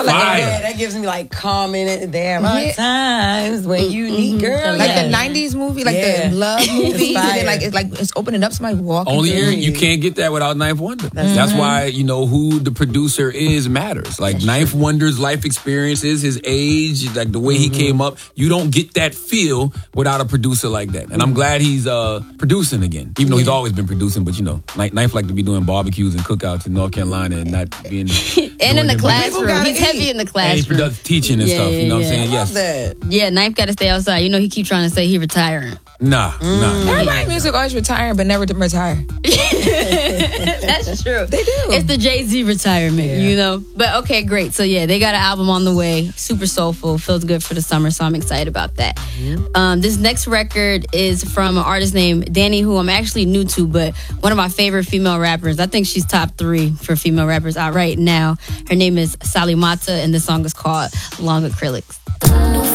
feel like that gives me like comment. There are times when you need girl. Like the 90s movie, like the love movies. And then it's opening up, somebody walking. Only you can't get that without Ninth Wonder. That's why, who the producer is matters. Like Ninth Wonder's life experiences, his age, like the way he came up. You don't get that feel without a producer like that. And I'm glad he's producing again. Even though he's always been producing, but Ninth like to be doing barbecues and cookouts in North Carolina and not being and in the classroom. He's heavy in the classroom. And he does teaching and stuff. You know what I'm saying? Yes. Yeah, Ninth got to stay outside. He keep trying to say he retiring. Nah. Everybody in music always retiring, but never retire. That's true. They do. It's the Jay-Z retirement, But okay, great. So they got an album on the way. Super soulful. Feels good for the summer, so I'm excited about that. This next record is from an artist named Danny, who I'm actually new to, but one of my favorite female rappers. I think she's top 3 for female rappers out right now. Her name is Sally Mata, and the song is called Long Acrylics.